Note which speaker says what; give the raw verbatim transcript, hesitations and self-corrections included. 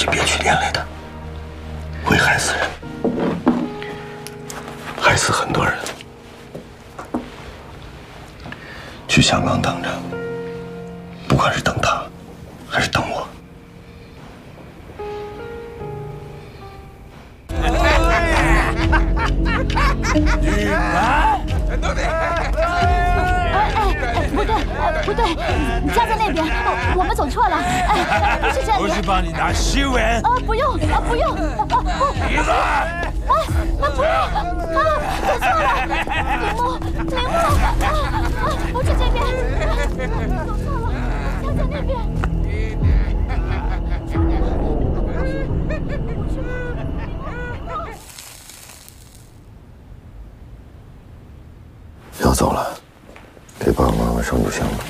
Speaker 1: 己憋屈连累的，会害死人，害死很多人。去香港等着，不管是等他，还是等我。
Speaker 2: 女排，
Speaker 3: 都得。
Speaker 4: 不对，不对，家在那边，我们走错了。哎，不是这里。
Speaker 2: 我去帮你拿新闻。
Speaker 4: 啊，不用，啊，不用，啊，不，
Speaker 2: 鼻子。
Speaker 4: 啊，啊，不用，啊，走错了。铃木，铃木，啊啊，不是这边，走错了，家在那边。
Speaker 1: 要走了，给爸爸妈妈上炷香吧。